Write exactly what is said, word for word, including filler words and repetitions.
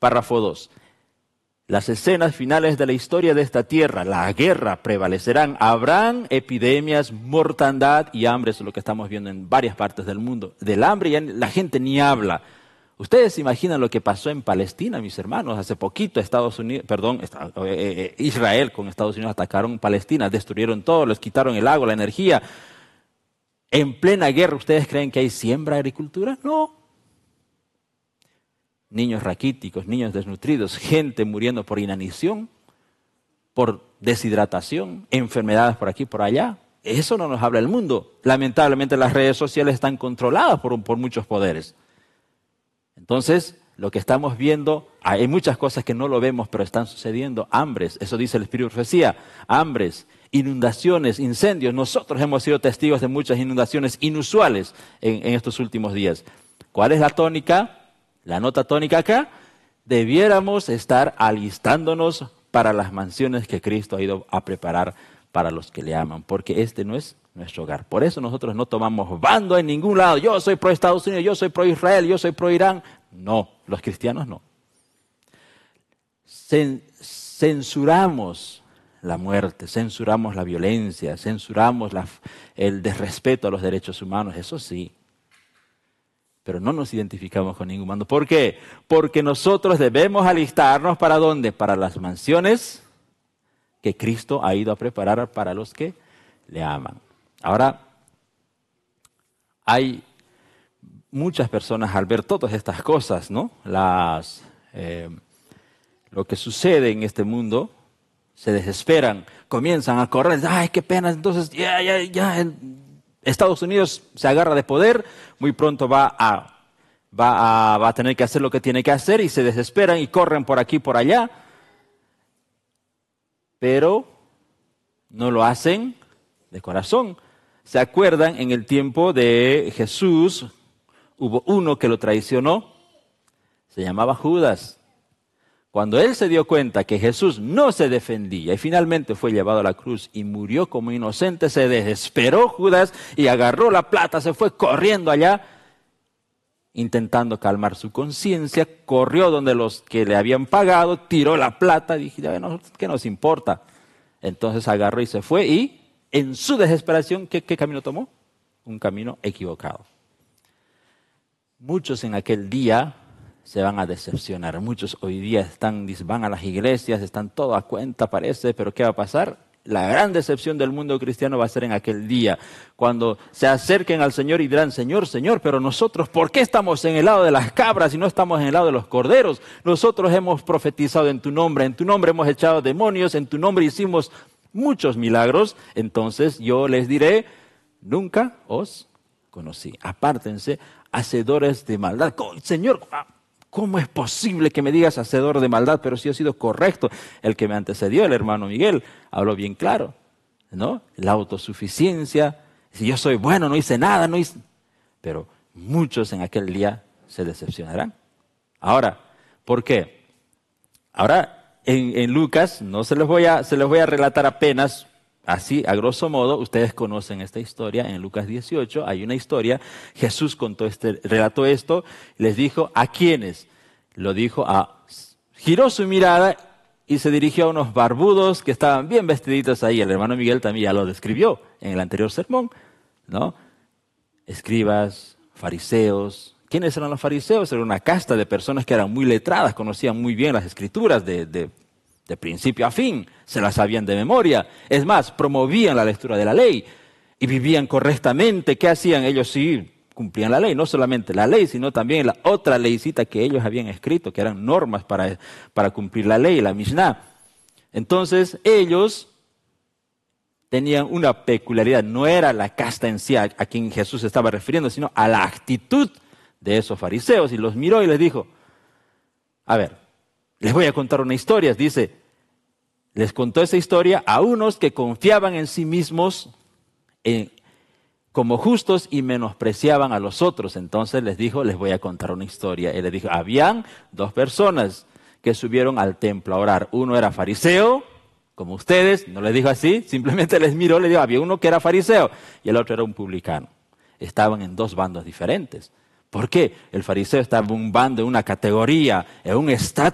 Párrafo dos. Las escenas finales de la historia de esta tierra, la guerra, prevalecerán. Habrán epidemias, mortandad y hambre. Eso es lo que estamos viendo en varias partes del mundo. Del hambre ya la gente ni habla. Ustedes se imaginan lo que pasó en Palestina, mis hermanos. Hace poquito Estados Unidos, perdón, eh, Israel con Estados Unidos atacaron Palestina, destruyeron todo, les quitaron el agua, la energía. En plena guerra, ¿ustedes creen que hay siembra, agricultura? No. Niños raquíticos, niños desnutridos, gente muriendo por inanición, por deshidratación, enfermedades por aquí y por allá. Eso no nos habla el mundo. Lamentablemente las redes sociales están controladas por, por muchos poderes. Entonces, lo que estamos viendo, hay muchas cosas que no lo vemos, pero están sucediendo. Hambres, eso dice el Espíritu de Profecía, hambres, inundaciones, incendios. Nosotros hemos sido testigos de muchas inundaciones inusuales en, en estos últimos días. ¿Cuál es la tónica? La nota tónica acá, debiéramos estar alistándonos para las mansiones que Cristo ha ido a preparar para los que le aman, porque este no es nuestro hogar. Por eso nosotros no tomamos bando en ningún lado. Yo soy pro Estados Unidos, yo soy pro Israel, yo soy pro Irán. No, los cristianos no. Censuramos la muerte, censuramos la violencia, censuramos la, el desrespeto a los derechos humanos, eso sí. Pero no nos identificamos con ningún bando. ¿Por qué? Porque nosotros debemos alistarnos ¿para dónde? Para las mansiones que Cristo ha ido a preparar para los que le aman. Ahora, hay muchas personas al ver todas estas cosas, ¿no? Las, eh, lo que sucede en este mundo, se desesperan, comienzan a correr, ¡ay, qué pena! Entonces, ya, ya, ya... Estados Unidos se agarra de poder, muy pronto va a, va, a, va a tener que hacer lo que tiene que hacer y se desesperan y corren por aquí y por allá. Pero no lo hacen de corazón. ¿Se acuerdan? En el tiempo de Jesús hubo uno que lo traicionó, se llamaba Judas. Cuando él se dio cuenta que Jesús no se defendía y finalmente fue llevado a la cruz y murió como inocente, se desesperó Judas y agarró la plata, se fue corriendo allá, intentando calmar su conciencia, corrió donde los que le habían pagado, tiró la plata, dije, ¿qué nos importa? Entonces agarró y se fue y en su desesperación, ¿qué, qué camino tomó? Un camino equivocado. Muchos en aquel día se van a decepcionar. Muchos hoy día están, van a las iglesias, están todo a cuenta, parece, pero ¿qué va a pasar? La gran decepción del mundo cristiano va a ser en aquel día, cuando se acerquen al Señor y dirán, Señor, Señor, pero nosotros, ¿por qué estamos en el lado de las cabras y no estamos en el lado de los corderos? Nosotros hemos profetizado en tu nombre, en tu nombre hemos echado demonios, en tu nombre hicimos muchos milagros. Entonces yo les diré, nunca os conocí. Apártense, hacedores de maldad. Señor, ¿cómo es posible que me digas hacedor de maldad? Pero si he sido correcto. El que me antecedió, el hermano Miguel, habló bien claro, ¿no? La autosuficiencia. Si yo soy bueno, no hice nada, no hice... Pero muchos en aquel día se decepcionarán. Ahora, ¿por qué? Ahora, en, en Lucas, no se los voy a, se los voy a relatar apenas, así, a grosso modo, ustedes conocen esta historia, en Lucas dieciocho hay una historia, Jesús contó este, relató esto, les dijo, ¿a quiénes? Lo dijo a, giró su mirada y se dirigió a unos barbudos que estaban bien vestiditos ahí, el hermano Miguel también ya lo describió en el anterior sermón, ¿no? Escribas, fariseos. ¿Quiénes eran los fariseos? Era una casta de personas que eran muy letradas, conocían muy bien las escrituras de, de De principio a fin, se las sabían de memoria. Es más, promovían la lectura de la ley y vivían correctamente. ¿Qué hacían? Ellos sí cumplían la ley, no solamente la ley, sino también la otra leycita que ellos habían escrito, que eran normas para, para cumplir la ley, la Mishnah. Entonces, ellos tenían una peculiaridad. No era la casta en sí a, a quien Jesús se estaba refiriendo, sino a la actitud de esos fariseos. Y los miró y les dijo, a ver, les voy a contar una historia, dice, les contó esa historia a unos que confiaban en sí mismos en, como justos y menospreciaban a los otros. Entonces les dijo, les voy a contar una historia. Él les dijo, habían dos personas que subieron al templo a orar. Uno era fariseo, como ustedes, no les dijo así, simplemente les miró, les dijo, había uno que era fariseo y el otro era un publicano. Estaban en dos bandos diferentes. ¿Por qué? El fariseo estaba en un bando, en una categoría, en un estatus